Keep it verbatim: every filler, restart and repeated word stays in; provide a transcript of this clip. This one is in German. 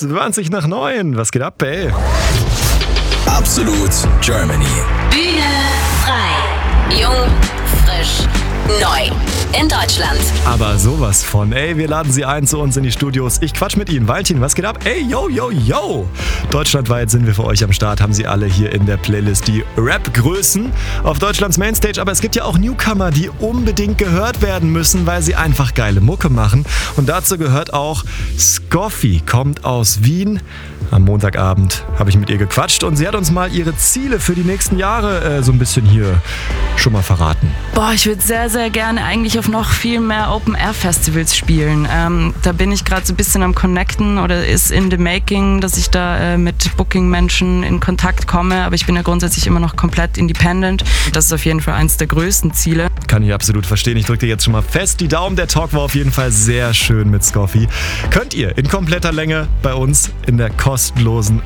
zwanzig nach neun. Was geht ab, ey? Absolut Germany. Bühne frei. Jung, frisch, neu. In Deutschland. Aber sowas von. Ey, wir laden Sie ein zu uns in die Studios. Ich quatsch mit Ihnen. Valentin, was geht ab? Ey, yo, yo, yo. Deutschlandweit sind wir für euch am Start. Haben Sie alle hier in der Playlist die Rap-Größen auf Deutschlands Mainstage. Aber es gibt ja auch Newcomer, die unbedingt gehört werden müssen, weil sie einfach geile Mucke machen. Und dazu gehört auch Skoffi. Kommt aus Wien. Am Montagabend habe ich mit ihr gequatscht und sie hat uns mal ihre Ziele für die nächsten Jahre äh, so ein bisschen hier schon mal verraten. Boah, ich würde sehr, sehr gerne eigentlich auf noch viel mehr Open-Air-Festivals spielen. Ähm, da bin ich gerade so ein bisschen am Connecten oder ist in the making, dass ich da äh, mit Booking-Menschen in Kontakt komme. Aber ich bin ja grundsätzlich immer noch komplett independent. Das ist auf jeden Fall eins der größten Ziele. Kann ich absolut verstehen. Ich drücke dir jetzt schon mal fest die Daumen. Der Talk war auf jeden Fall sehr schön mit Skoffi. Könnt ihr in kompletter Länge bei uns in der kostenlosen